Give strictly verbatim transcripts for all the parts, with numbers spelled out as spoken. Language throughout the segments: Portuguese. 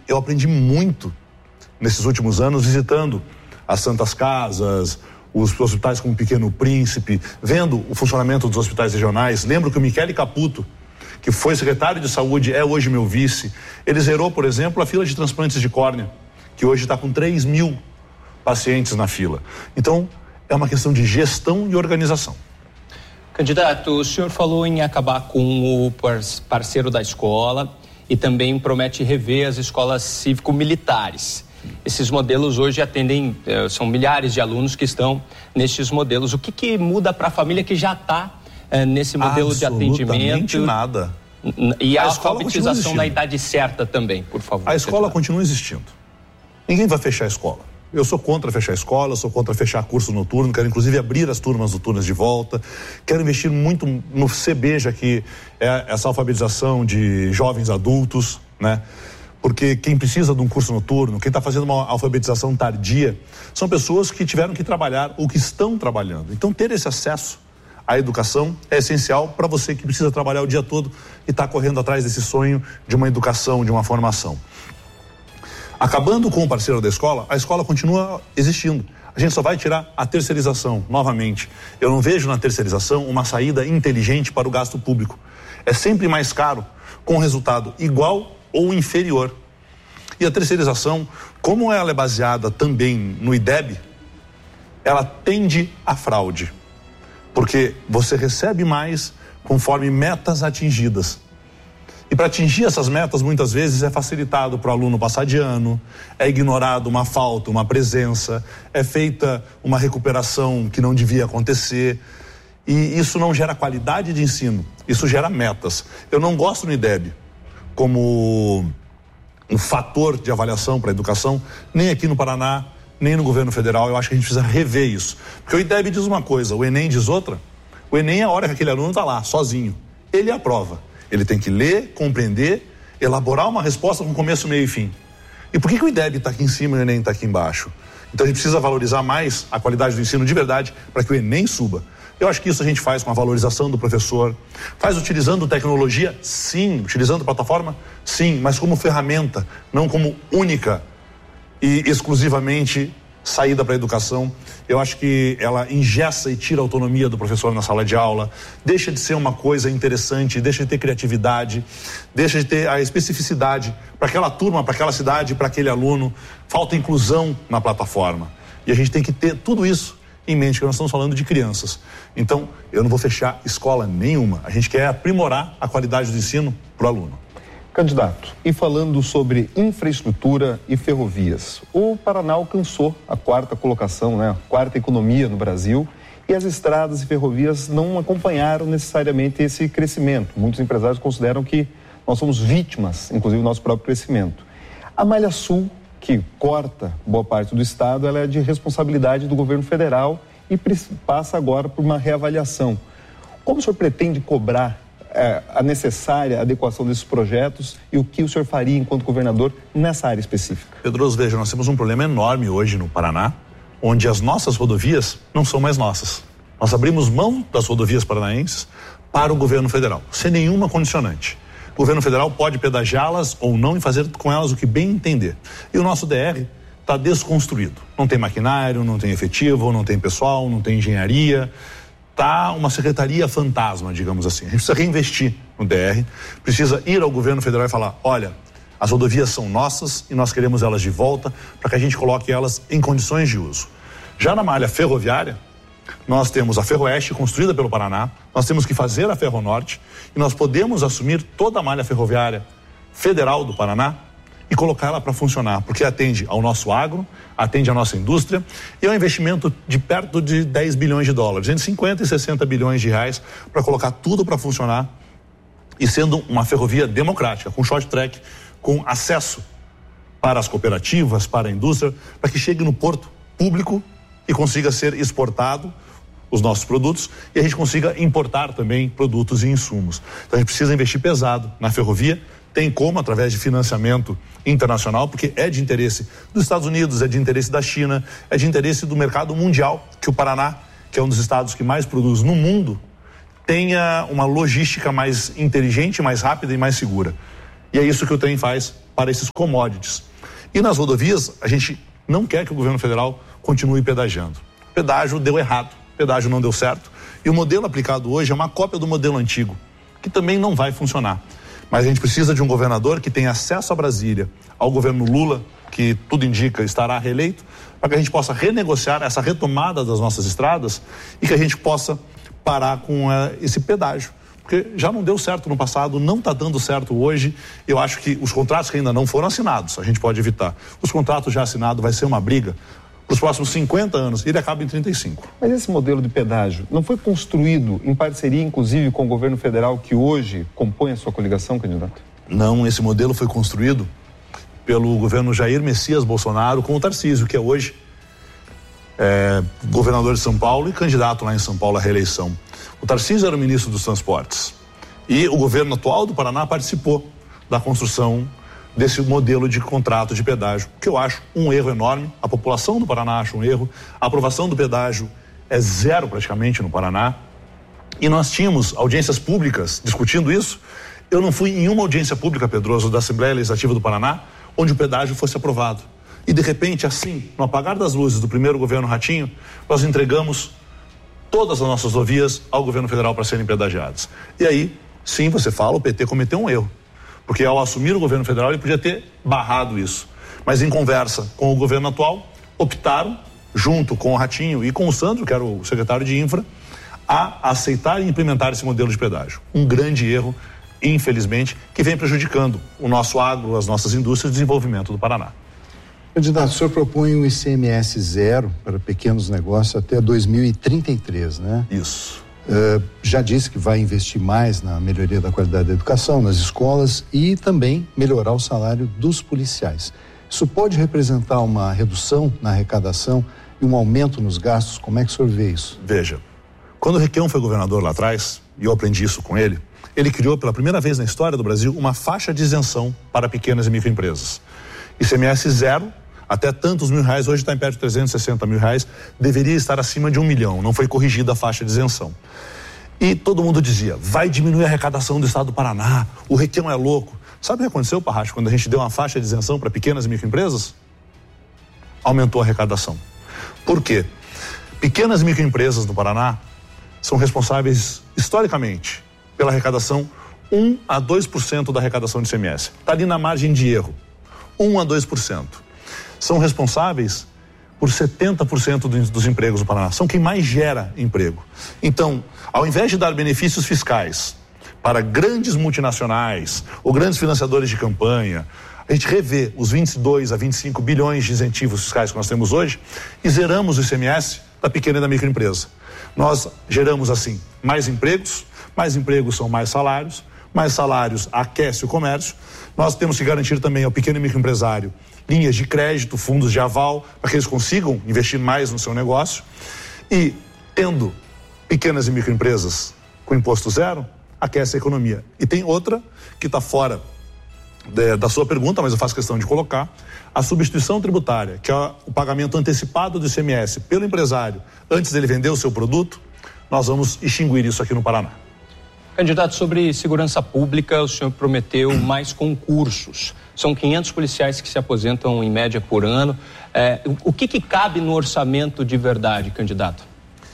eu aprendi muito nesses últimos anos visitando as Santas Casas, os hospitais como Pequeno Príncipe, vendo o funcionamento dos hospitais regionais. Lembro que o Michele Caputo, que foi secretário de saúde, é hoje meu vice. Ele zerou, por exemplo, a fila de transplantes de córnea, que hoje está com três mil pacientes na fila. Então, é uma questão de gestão e organização. Candidato, o senhor falou em acabar com o parceiro da escola e também promete rever as escolas cívico-militares. Esses modelos hoje atendem, são milhares de alunos que estão nestes modelos. O que, que muda para a família que já está é, nesse modelo de atendimento? Nada. E a, a alfabetização na idade certa também, por favor. A escola candidato. continua existindo. Ninguém vai fechar a escola. Eu sou contra fechar a escola, sou contra fechar curso noturno, quero inclusive abrir as turmas noturnas de volta, quero investir muito no C B, já que é essa alfabetização de jovens adultos, né? Porque quem precisa de um curso noturno, quem está fazendo uma alfabetização tardia, são pessoas que tiveram que trabalhar ou que estão trabalhando. Então, ter esse acesso à educação é essencial para você que precisa trabalhar o dia todo e está correndo atrás desse sonho de uma educação, de uma formação. Acabando com o parceiro da escola, a escola continua existindo. A gente só vai tirar a terceirização, novamente. Eu não vejo na terceirização uma saída inteligente para o gasto público. É sempre mais caro, com resultado igual ou inferior. E a terceirização, como ela é baseada também no I D E B, ela tende à fraude. Porque você recebe mais conforme metas atingidas. E para atingir essas metas, muitas vezes é facilitado para o aluno passar de ano, é ignorado uma falta, uma presença, é feita uma recuperação que não devia acontecer. E isso não gera qualidade de ensino, isso gera metas. Eu não gosto do I D E B como um fator de avaliação para a educação, nem aqui no Paraná, nem no governo federal. Eu acho que a gente precisa rever isso. Porque o I D E B diz uma coisa, o Enem diz outra. O Enem é a hora que aquele aluno está lá, sozinho. Ele aprova. Ele tem que ler, compreender, elaborar uma resposta com começo, meio e fim. E por que, que o I D E B está aqui em cima e o Enem está aqui embaixo? Então a gente precisa valorizar mais a qualidade do ensino de verdade para que o Enem suba. Eu acho que isso a gente faz com a valorização do professor, faz utilizando tecnologia, sim, utilizando plataforma, sim, mas como ferramenta, não como única e exclusivamente saída para a educação. Eu acho que ela engessa e tira a autonomia do professor na sala de aula, deixa de ser uma coisa interessante, deixa de ter criatividade, deixa de ter a especificidade para aquela turma, para aquela cidade, para aquele aluno. Falta inclusão na plataforma. E a gente tem que ter tudo isso em mente, que nós estamos falando de crianças. Então, eu não vou fechar escola nenhuma. A gente quer aprimorar a qualidade do ensino para o aluno. Candidato, e falando sobre infraestrutura e ferrovias, o Paraná alcançou a quarta colocação, né, a quarta economia no Brasil, e as estradas e ferrovias não acompanharam necessariamente esse crescimento. Muitos empresários consideram que nós somos vítimas, inclusive do nosso próprio crescimento. A Malha Sul, que corta boa parte do estado, ela é de responsabilidade do governo federal e passa agora por uma reavaliação. Como o senhor pretende cobrar É, a necessária adequação desses projetos e o que o senhor faria enquanto governador nessa área específica? Pedroso, veja, nós temos um problema enorme hoje no Paraná, onde as nossas rodovias não são mais nossas. Nós abrimos mão das rodovias paranaenses para o governo federal, sem nenhuma condicionante. O governo federal pode pedagiá-las ou não e fazer com elas o que bem entender. E o nosso D R está desconstruído. Não tem maquinário, não tem efetivo, não tem pessoal, não tem engenharia. Está uma secretaria fantasma, digamos assim. A gente precisa reinvestir no D R, precisa ir ao governo federal e falar, olha, as rodovias são nossas e nós queremos elas de volta para que a gente coloque elas em condições de uso. Já na malha ferroviária, nós temos a Ferroeste construída pelo Paraná, nós temos que fazer a Ferronorte e nós podemos assumir toda a malha ferroviária federal do Paraná e colocar ela para funcionar, porque atende ao nosso agro, atende à nossa indústria e é um investimento de perto de dez bilhões de dólares, entre cinquenta e sessenta bilhões de reais para colocar tudo para funcionar e sendo uma ferrovia democrática, com short track, com acesso para as cooperativas, para a indústria, para que chegue no porto público e consiga ser exportado os nossos produtos e a gente consiga importar também produtos e insumos. Então a gente precisa investir pesado na ferrovia. Tem como, através de financiamento internacional, porque é de interesse dos Estados Unidos, é de interesse da China, é de interesse do mercado mundial, que o Paraná, que é um dos estados que mais produz no mundo, tenha uma logística mais inteligente, mais rápida e mais segura. E é isso que o trem faz para esses commodities. E nas rodovias, a gente não quer que o governo federal continue pedagiando. O pedágio deu errado, o pedágio não deu certo. E o modelo aplicado hoje é uma cópia do modelo antigo, que também não vai funcionar. Mas a gente precisa de um governador que tenha acesso a Brasília, ao governo Lula, que tudo indica estará reeleito, para que a gente possa renegociar essa retomada das nossas estradas e que a gente possa parar com uh, esse pedágio. Porque já não deu certo no passado, não está dando certo hoje. Eu acho que os contratos que ainda não foram assinados, a gente pode evitar. Os contratos já assinados vai ser uma briga para os próximos cinquenta anos e ele acaba em trinta e cinco. Mas esse modelo de pedágio não foi construído em parceria, inclusive, com o governo federal que hoje compõe a sua coligação, candidato? Não, esse modelo foi construído pelo governo Jair Messias Bolsonaro com o Tarcísio, que é hoje é, governador de São Paulo e candidato lá em São Paulo à reeleição. O Tarcísio era o ministro dos Transportes e o governo atual do Paraná participou da construção desse modelo de contrato de pedágio, que eu acho um erro enorme. A população do Paraná acha um erro. A aprovação do pedágio é zero praticamente no Paraná. E nós tínhamos audiências públicas discutindo isso. Eu não fui em uma audiência pública, Pedroso, da Assembleia Legislativa do Paraná, onde o pedágio fosse aprovado. E de repente, assim, no apagar das luzes do primeiro governo Ratinho, nós entregamos todas as nossas rodovias ao governo federal para serem pedagiadas. E aí, sim, você fala, o P T cometeu um erro. Porque ao assumir o governo federal, ele podia ter barrado isso. Mas em conversa com o governo atual, optaram, junto com o Ratinho e com o Sandro, que era o secretário de Infra, a aceitar e implementar esse modelo de pedágio. Um grande erro, infelizmente, que vem prejudicando o nosso agro, as nossas indústrias e o desenvolvimento do Paraná. Candidato, o senhor propõe um I C M S zero para pequenos negócios até dois mil e trinta e três, né? Isso. Uh, já disse que vai investir mais na melhoria da qualidade da educação, nas escolas e também melhorar o salário dos policiais. Isso pode representar uma redução na arrecadação e um aumento nos gastos? Como é que o senhor vê isso? Veja, quando o Requião foi governador lá atrás, e eu aprendi isso com ele, ele criou pela primeira vez na história do Brasil uma faixa de isenção para pequenas e microempresas. I C M S zero, até tantos mil reais, hoje está em perto de trezentos e sessenta mil reais, deveria estar acima de um milhão, não foi corrigida a faixa de isenção. E todo mundo dizia, vai diminuir a arrecadação do estado do Paraná, o Requião é louco. Sabe o que aconteceu, Parracho, quando a gente deu uma faixa de isenção para pequenas e microempresas? Aumentou a arrecadação. Por quê? Pequenas e microempresas do Paraná são responsáveis, historicamente, pela arrecadação um a dois por cento da arrecadação de I C M S. Está ali na margem de erro, um a dois por cento. São responsáveis por setenta por cento dos empregos do Paraná. São quem mais gera emprego. Então, ao invés de dar benefícios fiscais para grandes multinacionais ou grandes financiadores de campanha, a gente revê os vinte e dois a vinte e cinco bilhões de incentivos fiscais que nós temos hoje e zeramos o I C M S da pequena e da microempresa. Nós geramos, assim, mais empregos, mais empregos são mais salários, mais salários aquece o comércio. Nós temos que garantir também ao pequeno e microempresário linhas de crédito, fundos de aval, para que eles consigam investir mais no seu negócio. E, tendo pequenas e microempresas com imposto zero, aquece a economia. E tem outra que está fora de, da sua pergunta, mas eu faço questão de colocar, a substituição tributária, que é o pagamento antecipado do I C M S pelo empresário antes dele vender o seu produto. Nós vamos extinguir isso aqui no Paraná. Candidato, sobre segurança pública, o senhor prometeu mais concursos. São quinhentos policiais que se aposentam em média por ano. É, o que, que cabe no orçamento de verdade, candidato?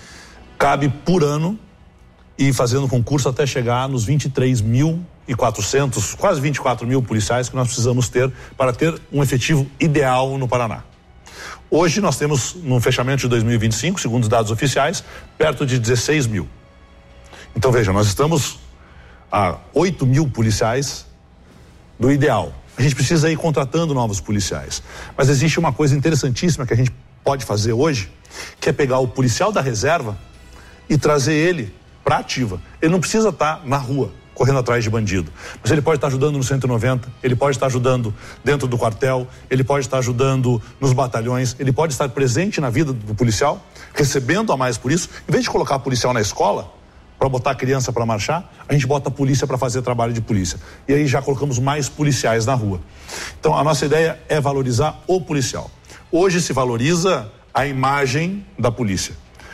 Cabe por ano e fazendo concurso até chegar nos vinte e três mil e quatrocentos, quase vinte e quatro mil policiais que nós precisamos ter para ter um efetivo ideal no Paraná. Hoje nós temos, no fechamento de dois mil e vinte e cinco, segundo os dados oficiais, perto de dezesseis mil. Então veja, nós estamos a oito mil policiais do ideal. A gente precisa ir contratando novos policiais. Mas existe uma coisa interessantíssima que a gente pode fazer hoje, que é pegar o policial da reserva e trazer ele para a ativa. Ele não precisa estar na rua, correndo atrás de bandido. Mas ele pode estar ajudando no cento e noventa, ele pode estar ajudando dentro do quartel, ele pode estar ajudando nos batalhões, ele pode estar presente na vida do policial, recebendo a mais por isso. Em vez de colocar policial na escola, para botar a criança para marchar, a gente bota a polícia para fazer trabalho de polícia. E aí já colocamos mais policiais na rua. Então a nossa ideia é valorizar o policial. Hoje se valoriza a imagem da polícia.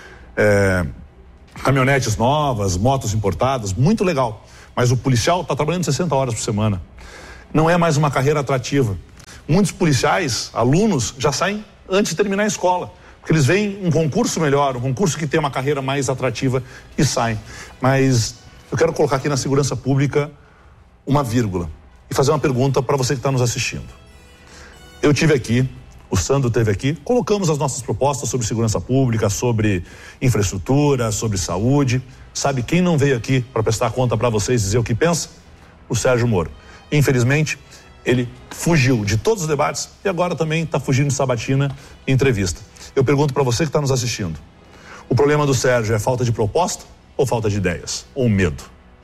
É, caminhonetes novas, motos importadas, muito legal. Mas o policial está trabalhando sessenta horas por semana. não é mais uma carreira atrativa. Muitos policiais, alunos, já saem antes de terminar a escola, porque eles veem um concurso melhor, um concurso que tem uma carreira mais atrativa e saem. Mas eu quero colocar aqui na segurança pública uma vírgula e fazer uma pergunta para você que está nos assistindo. Eu tive aqui, o Sandro esteve aqui, colocamos as nossas propostas sobre segurança pública, sobre infraestrutura, sobre saúde. Sabe quem não veio aqui para prestar conta para vocês e dizer o que pensa? O Sérgio Moro. Infelizmente, ele fugiu de todos os debates e agora também está fugindo de sabatina em entrevista. Eu pergunto para você que está nos assistindo, o problema do Sérgio é falta de proposta ou falta de ideias? Ou medo?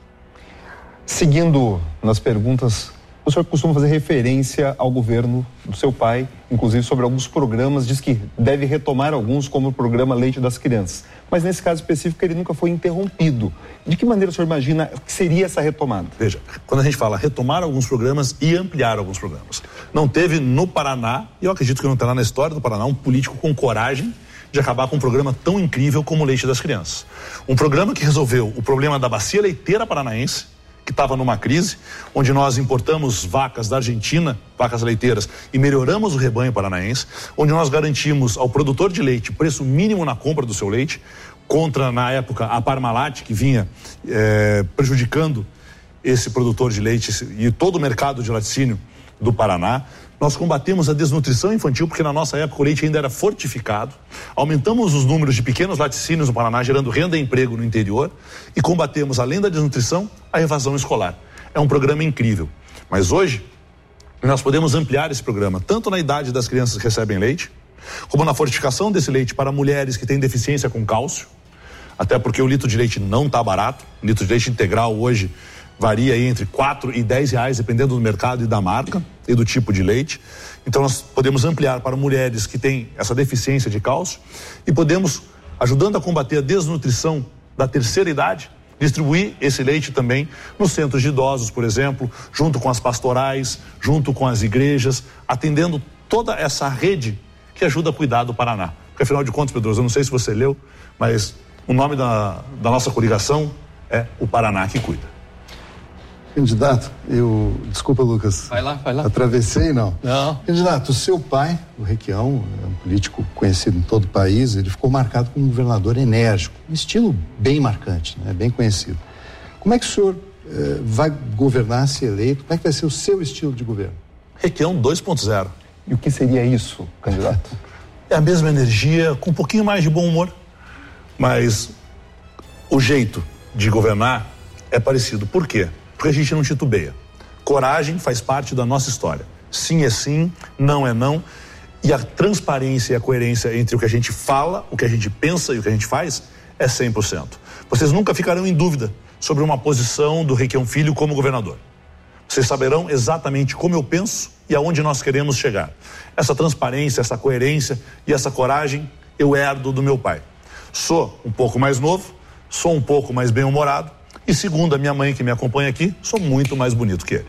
Seguindo nas perguntas, o senhor costuma fazer referência ao governo do seu pai, inclusive sobre alguns programas, diz que deve retomar alguns, como o programa Leite das Crianças. Mas nesse caso específico ele nunca foi interrompido. De que maneira o senhor imagina que seria essa retomada? Veja, quando a gente fala retomar alguns programas e ampliar alguns programas, não teve no Paraná, e eu acredito que não terá na história do Paraná, um político com coragem de acabar com um programa tão incrível como o Leite das Crianças. Um programa que resolveu o problema da bacia leiteira paranaense, que estava numa crise, onde nós importamos vacas da Argentina, vacas leiteiras, e melhoramos o rebanho paranaense, onde nós garantimos ao produtor de leite preço mínimo na compra do seu leite, contra, na época, a Parmalat, que vinha é, prejudicando esse produtor de leite e todo o mercado de laticínio do Paraná. Nós combatemos a desnutrição infantil, porque na nossa época o leite ainda era fortificado. Aumentamos os números de pequenos laticínios no Paraná, gerando renda e emprego no interior. E combatemos, além da desnutrição, a evasão escolar. É um programa incrível. Mas hoje, nós podemos ampliar esse programa, tanto na idade das crianças que recebem leite, como na fortificação desse leite para mulheres que têm deficiência com cálcio. Até porque o litro de leite não está barato. O litro de leite integral hoje varia aí entre quatro e dez reais, dependendo do mercado e da marca e do tipo de leite. Então nós podemos ampliar para mulheres que têm essa deficiência de cálcio e podemos, ajudando a combater a desnutrição da terceira idade, distribuir esse leite também nos centros de idosos, por exemplo, junto com as pastorais, junto com as igrejas, atendendo toda essa rede que ajuda a cuidar do Paraná. Porque afinal de contas, Pedroso, eu não sei se você leu, mas o nome da, da nossa coligação é O Paraná que Cuida. Candidato, eu... Desculpa, Lucas. Vai lá, vai lá. Atravessei, não? Não. Candidato, o seu pai, o Requião, é um político conhecido em todo o país, ele ficou marcado como um governador enérgico, um estilo bem marcante, né? Bem conhecido. Como é que o senhor eh, vai governar, se eleito? Como é que vai ser o seu estilo de governo? Requião dois ponto zero. E o que seria isso, candidato? É a mesma energia, com um pouquinho mais de bom humor, mas o jeito de governar é parecido. Por quê? Porque a gente não titubeia. Coragem faz parte da nossa história. Sim é sim, não é não. E a transparência e a coerência entre o que a gente fala, o que a gente pensa e o que a gente faz é cem por cento. Vocês nunca ficarão em dúvida sobre uma posição do Requião Filho como governador. Vocês saberão exatamente como eu penso e aonde nós queremos chegar. Essa transparência, essa coerência e essa coragem eu herdo do meu pai. Sou um pouco mais novo, sou um pouco mais bem-humorado, e segundo a minha mãe que me acompanha aqui, sou muito mais bonito que ele.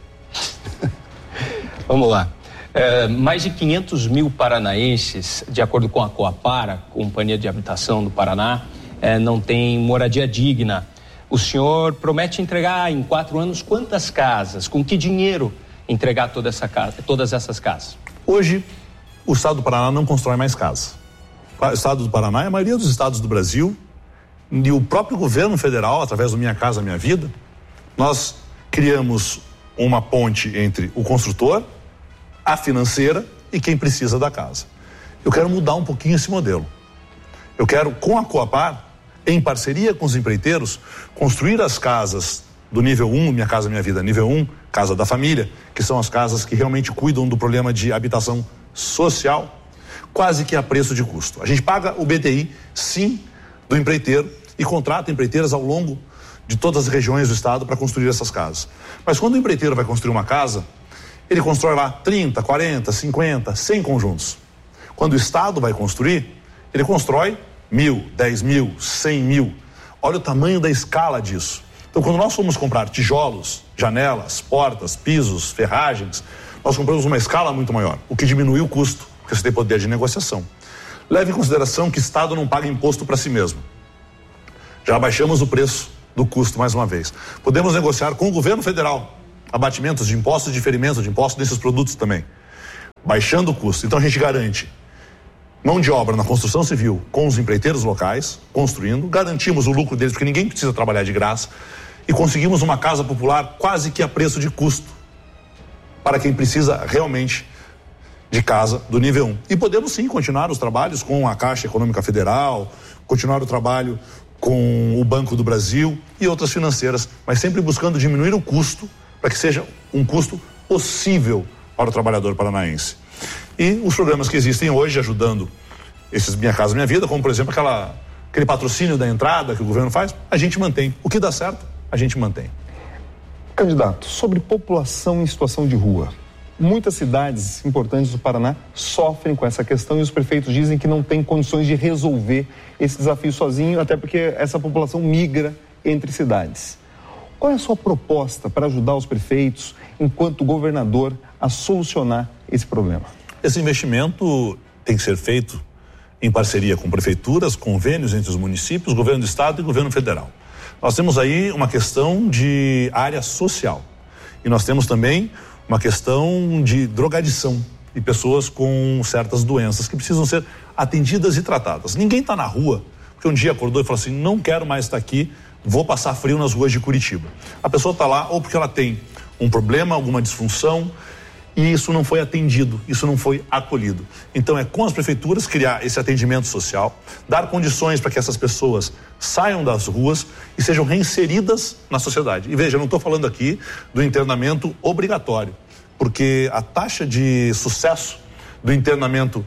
Vamos lá. É, mais de quinhentos mil paranaenses, de acordo com a Coapar, Companhia de Habitação do Paraná, é, não tem moradia digna. O senhor promete entregar em quatro anos quantas casas? Com que dinheiro entregar toda essa casa, todas essas casas? Hoje, o estado do Paraná não constrói mais casas. O estado do Paraná é a maioria dos estados do Brasil. E o próprio governo federal, através do Minha Casa Minha Vida, nós criamos uma ponte entre o construtor, a financeira e quem precisa da casa. Eu quero mudar um pouquinho esse modelo. Eu quero, com a Coapar, em parceria com os empreiteiros, construir as casas do nível um, Minha Casa Minha Vida, nível um, Casa da Família, que são as casas que realmente cuidam do problema de habitação social, quase que a preço de custo. A gente paga o B T I, sim, do empreiteiro, e contrata empreiteiras ao longo de todas as regiões do estado para construir essas casas. Mas quando o empreiteiro vai construir uma casa, ele constrói lá trinta, quarenta, cinquenta, cem conjuntos. Quando o estado vai construir, ele constrói mil, dez mil, cem mil. Olha o tamanho da escala disso. Então, quando nós fomos comprar tijolos, janelas, portas, pisos, ferragens, nós compramos uma escala muito maior, o que diminui o custo, porque você tem poder de negociação. Leve em consideração que o estado não paga imposto para si mesmo. Já abaixamos o preço do custo mais uma vez. Podemos negociar com o governo federal abatimentos de impostos e diferimentos de impostos desses produtos também, baixando o custo. Então a gente garante mão de obra na construção civil com os empreiteiros locais, construindo, garantimos o lucro deles, porque ninguém precisa trabalhar de graça, e conseguimos uma casa popular quase que a preço de custo para quem precisa realmente de casa do nível um. E podemos sim continuar os trabalhos com a Caixa Econômica Federal, continuar o trabalho com o Banco do Brasil e outras financeiras, mas sempre buscando diminuir o custo para que seja um custo possível para o trabalhador paranaense. E os programas que existem hoje ajudando esses Minha Casa Minha Vida, como por exemplo aquela, aquele patrocínio da entrada que o governo faz, a gente mantém. O que dá certo, a gente mantém. Candidato, sobre população em situação de rua. Muitas cidades importantes do Paraná sofrem com essa questão e os prefeitos dizem que não têm condições de resolver esse desafio sozinho, até porque essa população migra entre cidades. Qual é a sua proposta para ajudar os prefeitos, enquanto governador, a solucionar esse problema? Esse investimento tem que ser feito em parceria com prefeituras, convênios entre os municípios, governo do estado e governo federal. Nós temos aí uma questão de área social e nós temos também uma questão de drogadição e pessoas com certas doenças que precisam ser atendidas e tratadas. Ninguém está na rua porque um dia acordou e falou assim, não quero mais estar aqui, vou passar frio nas ruas de Curitiba. A pessoa está lá ou porque ela tem um problema, alguma disfunção, e isso não foi atendido, isso não foi acolhido. Então é com as prefeituras criar esse atendimento social, dar condições para que essas pessoas saiam das ruas e sejam reinseridas na sociedade. E veja, eu não estou falando aqui do internamento obrigatório, porque a taxa de sucesso do internamento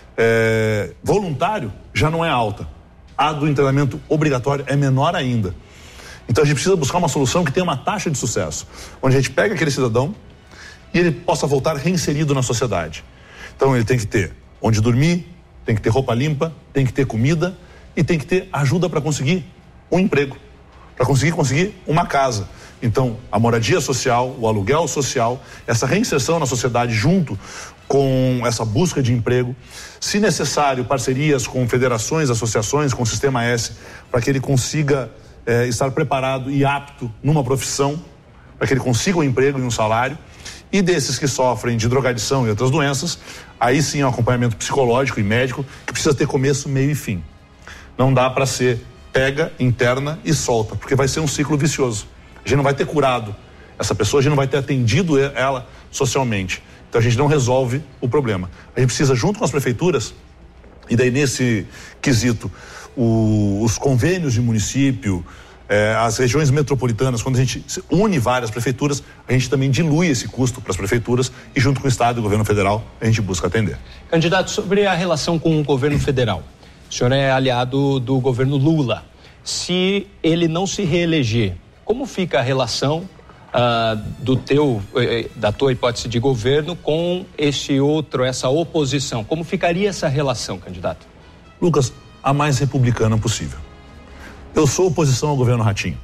é, voluntário já não é alta. A do internamento obrigatório é menor ainda. Então a gente precisa buscar uma solução que tenha uma taxa de sucesso, onde a gente pega aquele cidadão e ele possa voltar reinserido na sociedade. Então ele tem que ter onde dormir, tem que ter roupa limpa, tem que ter comida e tem que ter ajuda para conseguir um emprego, para conseguir conseguir uma casa. Então a moradia social, o aluguel social, essa reinserção na sociedade junto com essa busca de emprego, se necessário parcerias com federações, associações, com o Sistema S, para que ele consiga eh, estar preparado e apto numa profissão, para que ele consiga um emprego e um salário. E desses que sofrem de drogadição e outras doenças, aí sim é um acompanhamento psicológico e médico que precisa ter começo, meio e fim. Não dá para ser pega, interna e solta, porque vai ser um ciclo vicioso. A gente não vai ter curado essa pessoa, a gente não vai ter atendido ela socialmente. Então a gente não resolve o problema. A gente precisa, junto com as prefeituras, e daí nesse quesito, o, os convênios de município, É, as regiões metropolitanas, quando a gente une várias prefeituras, a gente também dilui esse custo para as prefeituras e junto com o Estado e o governo federal a gente busca atender. Candidato, sobre a relação com o governo federal, o senhor é aliado do governo Lula. Se ele não se reeleger, como fica a relação uh, do teu, da tua hipótese de governo com esse outro, essa oposição? Como ficaria essa relação, candidato? Lucas, a mais republicana possível. Eu sou oposição ao governo Ratinho.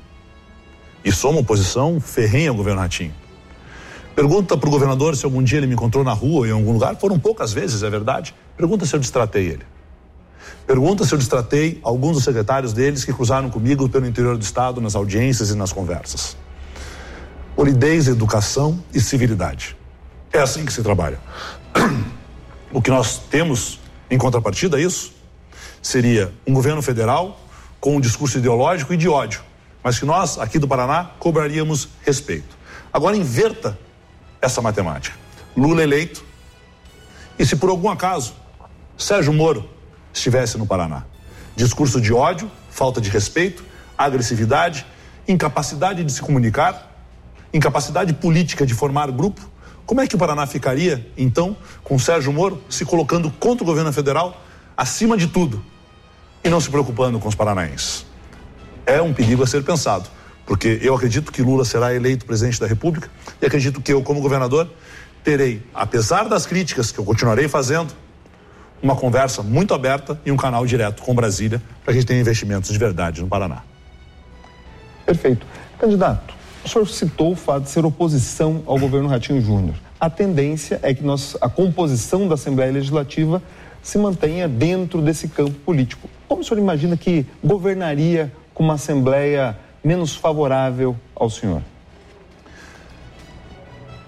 E sou uma oposição ferrenha ao governo Ratinho. Pergunta para o governador se algum dia ele me encontrou na rua ou em algum lugar. Foram poucas vezes, é verdade. Pergunta se eu destratei ele. Pergunta se eu destratei alguns dos secretários deles que cruzaram comigo pelo interior do estado, nas audiências e nas conversas. Polidez, educação e civilidade. É assim que se trabalha. O que nós temos em contrapartida a isso seria um governo federal com um discurso ideológico e de ódio, mas que nós, aqui do Paraná, cobraríamos respeito. Agora inverta essa matemática. Lula eleito, e se por algum acaso Sérgio Moro estivesse no Paraná, discurso de ódio, falta de respeito, agressividade, incapacidade de se comunicar, incapacidade política de formar grupo, como é que o Paraná ficaria, então, com Sérgio Moro se colocando contra o governo federal, acima de tudo, e não se preocupando com os paranaenses? É um perigo a ser pensado, porque eu acredito que Lula será eleito presidente da República e acredito que eu, como governador, terei, apesar das críticas que eu continuarei fazendo, uma conversa muito aberta e um canal direto com Brasília para que a gente tenha investimentos de verdade no Paraná. Perfeito. Candidato, o senhor citou o fato de ser oposição ao governo Ratinho Júnior. A tendência é que nós, a composição da Assembleia Legislativa se mantenha dentro desse campo político. Como o senhor imagina que governaria com uma Assembleia menos favorável ao senhor?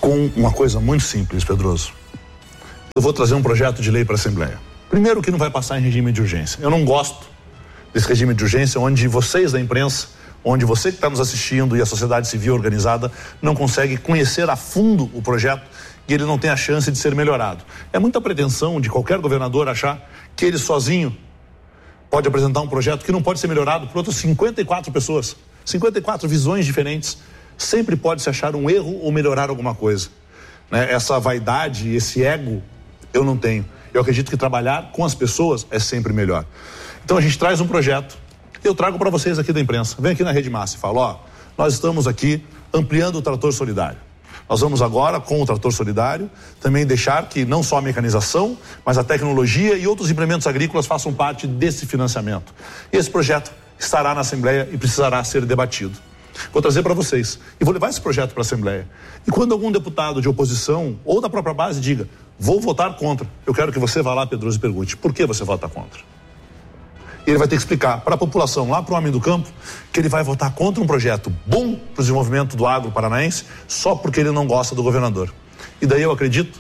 com uma coisa muito simples, Pedroso. Eu vou trazer um projeto de lei para a Assembleia. Primeiro, que não vai passar em regime de urgência. Eu não gosto desse regime de urgência onde vocês da imprensa, onde você que está nos assistindo e a sociedade civil organizada não consegue conhecer a fundo o projeto e ele não tem a chance de ser melhorado. É muita pretensão de qualquer governador achar que ele sozinho pode apresentar um projeto que não pode ser melhorado por outras cinquenta e quatro pessoas, cinquenta e quatro visões diferentes. Sempre pode se achar um erro ou melhorar alguma coisa, né? Essa vaidade, esse ego, eu não tenho. Eu acredito que trabalhar com as pessoas é sempre melhor. Então a gente traz um projeto, eu trago para vocês aqui da imprensa, vem aqui na Rede Massa e falo, ó, nós estamos aqui ampliando o trator solidário. Nós vamos agora, com o trator solidário, também deixar que não só a mecanização, mas a tecnologia e outros implementos agrícolas façam parte desse financiamento. E esse projeto estará na Assembleia e precisará ser debatido. Vou trazer para vocês e vou levar esse projeto para a Assembleia. E quando algum deputado de oposição ou da própria base diga, vou votar contra, eu quero que você vá lá, Pedroso, e pergunte, por que você vota contra? E ele vai ter que explicar para a população, lá para o homem do campo, que ele vai votar contra um projeto bom para o desenvolvimento do agro paranaense só porque ele não gosta do governador. E daí eu acredito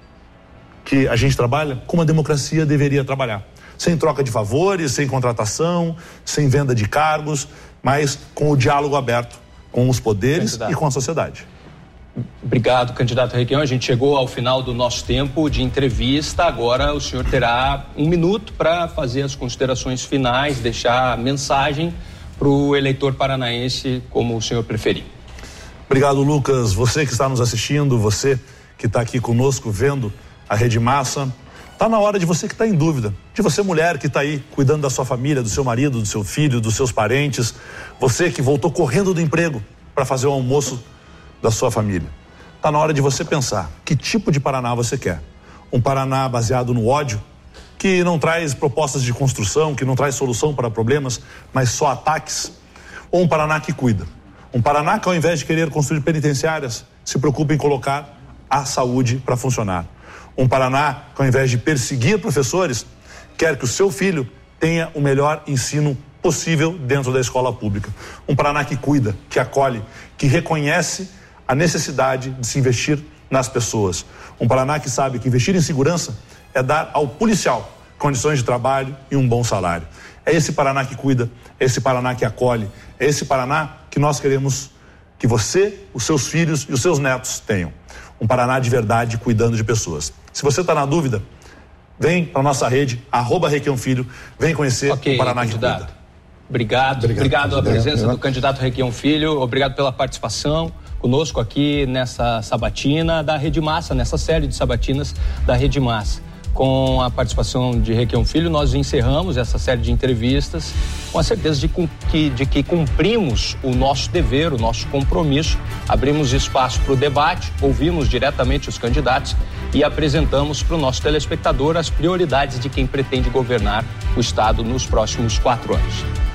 que a gente trabalha como a democracia deveria trabalhar. Sem troca de favores, sem contratação, sem venda de cargos, mas com o diálogo aberto com os poderes candidato. E com a sociedade. Obrigado, candidato Requião. A gente chegou ao final do nosso tempo de entrevista. Agora o senhor terá um minuto para fazer as considerações finais, deixar a mensagem para o eleitor paranaense, como o senhor preferir. Obrigado, Lucas. Você que está nos assistindo, você que está aqui conosco vendo a Rede Massa, está na hora de você que está em dúvida, de você mulher que está aí cuidando da sua família, do seu marido, do seu filho, dos seus parentes, você que voltou correndo do emprego para fazer o almoço da sua família. Está na hora de você pensar que tipo de Paraná você quer. Um Paraná baseado no ódio, que não traz propostas de construção, que não traz solução para problemas, mas só ataques? Ou um Paraná que cuida? Um Paraná que, ao invés de querer construir penitenciárias, se preocupa em colocar a saúde para funcionar. Um Paraná que, ao invés de perseguir professores, quer que o seu filho tenha o melhor ensino possível dentro da escola pública. Um Paraná que cuida, que acolhe, que reconhece a necessidade de se investir nas pessoas. Um Paraná que sabe que investir em segurança é dar ao policial condições de trabalho e um bom salário. É esse Paraná que cuida, é esse Paraná que acolhe, é esse Paraná que nós queremos que você, os seus filhos e os seus netos tenham. Um Paraná de verdade, cuidando de pessoas. Se você está na dúvida, vem para a nossa rede, arroba Requião Filho, vem conhecer okay, o Paraná candidato. Que cuida. Obrigado, obrigado, obrigado a presença do candidato Requião Filho, obrigado pela participação conosco aqui nessa sabatina da Rede Massa, nessa série de sabatinas da Rede Massa. Com a participação de Requião Filho, nós encerramos essa série de entrevistas com a certeza de que, de que cumprimos o nosso dever, o nosso compromisso, abrimos espaço para o debate, ouvimos diretamente os candidatos e apresentamos para o nosso telespectador as prioridades de quem pretende governar o Estado nos próximos quatro anos.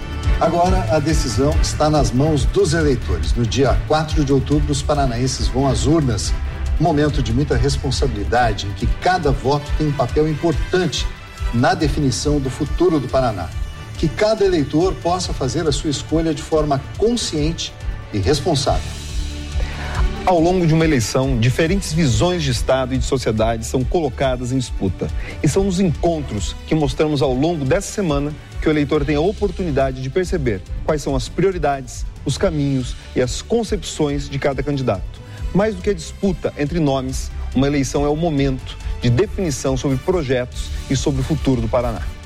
Agora a decisão está nas mãos dos eleitores. No dia quatro de outubro, os paranaenses vão às urnas. Momento de muita responsabilidade, em que cada voto tem um papel importante na definição do futuro do Paraná. Que cada eleitor possa fazer a sua escolha de forma consciente e responsável. Ao longo de uma eleição, diferentes visões de Estado e de sociedade são colocadas em disputa. E são nos encontros que mostramos ao longo dessa semana que o eleitor tem a oportunidade de perceber quais são as prioridades, os caminhos e as concepções de cada candidato. Mais do que a disputa entre nomes, uma eleição é o momento de definição sobre projetos e sobre o futuro do Paraná.